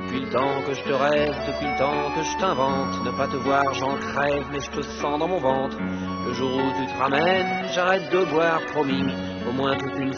Depuis le temps que je te rêve, depuis le temps que je t'invente. Ne pas te voir, j'en crève, mais je te sens dans mon ventre. Le jour où tu te ramènes, j'arrête de boire, promis. Au moins toute une